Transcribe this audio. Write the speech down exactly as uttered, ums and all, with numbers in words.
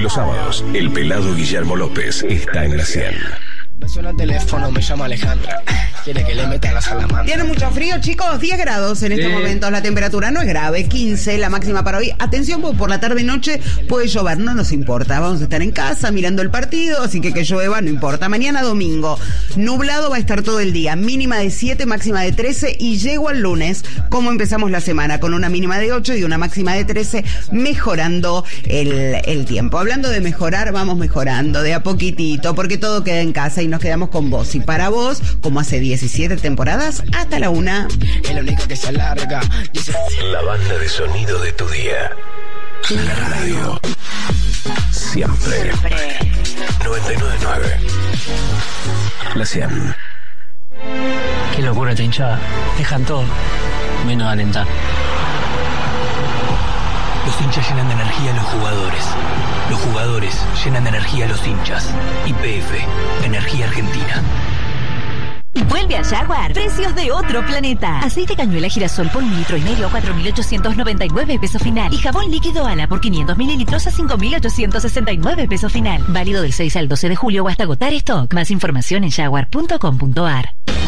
los sábados, el pelado Guillermo López está en la cien. Me suena el teléfono, me llama Alejandra. Quiere que le meta la salamandra. ¿Tiene mucho frío, chicos? diez grados en estos sí. momentos. La temperatura no es grave. quince la máxima para hoy. Atención, porque por la tarde-noche puede llover. No nos importa. Vamos a estar en casa mirando el partido. Así que que llueva no importa. Mañana domingo. Nublado va a estar todo el día. Mínima de siete, máxima de trece. Y llego al lunes. ¿Cómo empezamos la semana? Con una mínima de ocho y una máxima de trece. Mejorando el, el tiempo. Hablando de mejorar, vamos mejorando. De a poquitito. Porque todo queda en casa y nos quedamos con vos. Y para vos, como hace diecisiete temporadas, hasta la una. Es lo único que se alarga. La banda de sonido de tu día. La radio. Siempre. Siempre. noventa y nueve punto nueve. La cien. Qué locura esta hinchada. Dejan todo, menos alentar. Los hinchas llenan de energía a los jugadores. Los jugadores llenan de energía a los hinchas. Y P F, Energía Argentina. Vuelve a Jaguar. Precios de otro planeta. Aceite cañuela girasol por un litro y medio a cuatro mil ochocientos noventa y nueve pesos final. Y jabón líquido Ala por quinientos mililitros a cinco mil ochocientos sesenta y nueve pesos final. Válido del seis al doce de julio o hasta agotar stock. Más información en jaguar punto com punto ar.